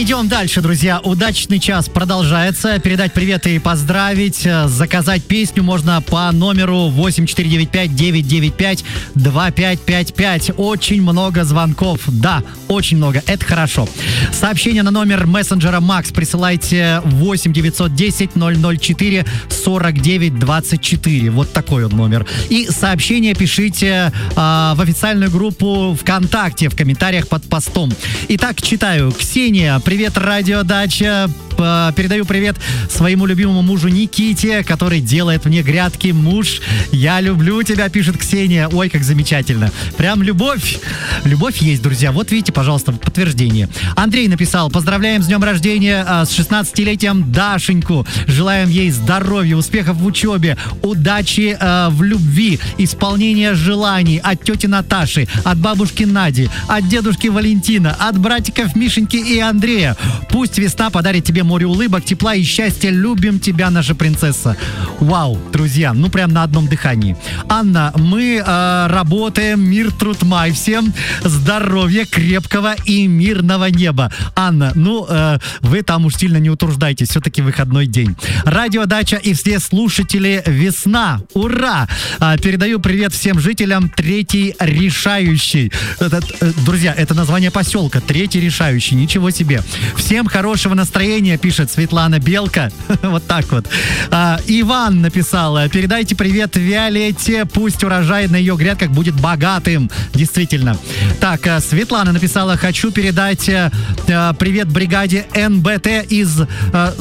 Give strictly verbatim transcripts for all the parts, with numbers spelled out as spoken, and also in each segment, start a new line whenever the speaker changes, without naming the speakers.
Идем дальше, друзья. Удачный час продолжается. Передать привет и поздравить. Заказать песню можно по номеру восемь четыре девять пять девять девять пять два пять пять пять. Очень много звонков. Да, очень много. Это хорошо. Сообщение на номер мессенджера Макс присылайте восемь девятьсот десять ноль ноль четыре сорок девять двадцать четыре. Вот такой вот номер. И сообщение пишите э, в официальную группу ВКонтакте в комментариях под постом. Итак, читаю. Ксения, привет, радиодача. Передаю привет своему любимому мужу Никите, который делает мне грядки. Муж, я люблю тебя, пишет Ксения. Ой, как замечательно. Прям любовь. Любовь есть, друзья. Вот видите, пожалуйста, подтверждение. Андрей написал: поздравляем с днем рождения, а, с шестнадцатилетием Дашеньку. Желаем ей здоровья, успехов в учебе, удачи а, в любви, исполнения желаний от тети Наташи, от бабушки Нади, от дедушки Валентина, от братиков Мишеньки и Андрея. Пусть весна подарит тебе море улыбок, тепла и счастья. Любим тебя, наша принцесса. Вау, друзья, ну прям на одном дыхании. Анна, мы э, работаем, мир, труд, май. Всем здоровья, крепкого и мирного неба. Анна, ну э, вы там уж сильно не утруждайтесь, все-таки выходной день. Радиодача и все слушатели, весна, ура! Э, передаю привет всем жителям Третий Решающий. Это, э, друзья, это название поселка, Третий Решающий, ничего себе. Всем хорошего настроения, пишет Светлана Белка. Вот так вот. А, Иван написал: передайте привет Виолетте, пусть урожай на ее грядках будет богатым. Действительно. Так, а, Светлана написала: хочу передать а, привет бригаде эн бэ тэ из а,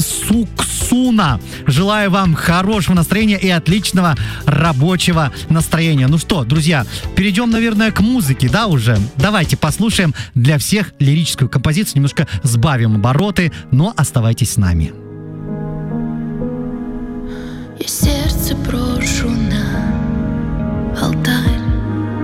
Суксуна. Желаю вам хорошего настроения и отличного рабочего настроения. Ну что, друзья, перейдем, наверное, к музыке, да, уже? Давайте послушаем для всех лирическую композицию, немножко сбавим обороты, но оставайтесь с нами.